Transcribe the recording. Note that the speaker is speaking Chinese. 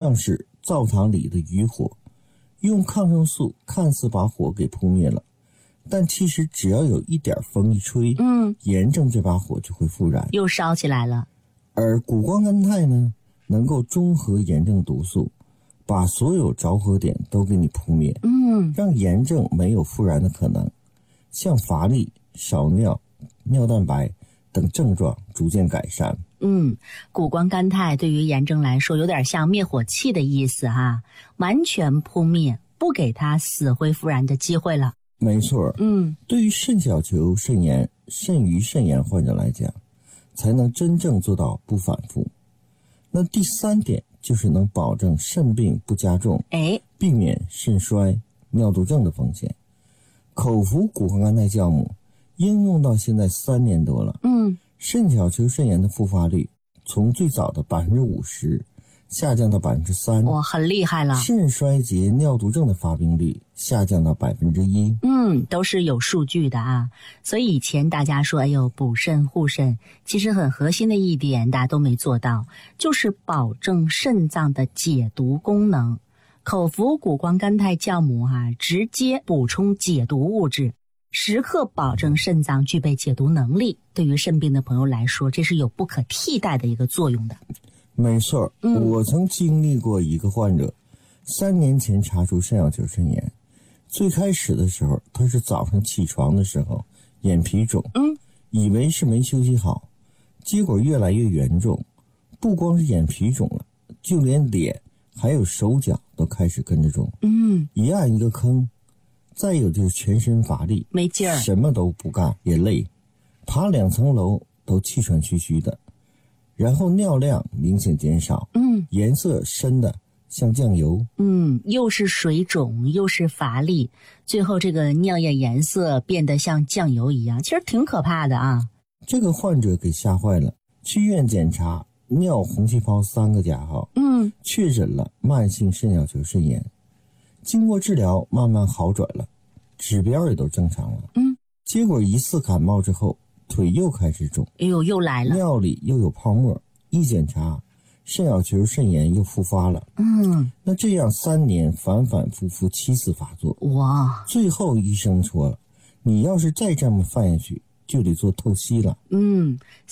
像是灶堂里的余火，用抗生素看似把火给扑灭了，但其实只要有一点风一吹，炎症这把火就会复燃， 又烧起来了。 而谷胱甘肽呢，能够中和炎症毒素，把所有着火点都给你扑灭，让炎症没有复燃的可能，像乏力、少尿、尿蛋白等症状逐渐改善。 谷胱甘肽对于炎症来说有点像灭火器的意思哈，完全扑灭，不给它死灰复燃的机会了。 没错，对于肾小球肾炎、肾盂肾炎患者来讲，才能真正做到不反复。那第三点就是能保证肾病不加重，避免肾衰、尿毒症的风险。口服谷胱甘肽酵母应用到现在3年多了，肾小球肾炎的复发率从最早的50%下降到3%， 哇，很厉害了。 肾衰竭、尿毒症的发病率下降到1%， 都是有数据的啊。所以以前大家说，补肾护肾，其实很核心的一点大家都没做到，就是保证肾脏的解毒功能。口服谷胱甘肽酵母直接补充解毒物质，时刻保证肾脏具备解毒能力，对于肾病的朋友来说，这是有不可替代的一个作用的。 没错，我曾经历过一个患者，3年前查出肾小球肾炎。最开始的时候，他是早上起床的时候眼皮肿，以为是没休息好，结果越来越严重，不光是眼皮肿了，就连脸还有手脚都开始跟着肿，一按一个坑。再有就是全身乏力， 没劲儿， 什么都不干也累，爬2层楼都气喘吁吁的，然后尿量明显减少，颜色深的像酱油， 又是水肿又是乏力，最后这个尿液颜色变得像酱油一样，其实挺可怕的啊。 这个患者给吓坏了，去医院检查尿红细胞3个加号，确诊了慢性肾小球肾炎。经过治疗慢慢好转了，指标也都正常了，结果1次感冒之后腿又开始肿， 又来了， 尿里又有泡沫，一检查肾小球肾炎又复发了，那这样3年反反复复7次发作， 哇！ 最后医生说了，你要是再这么犯下去，就得做透析了。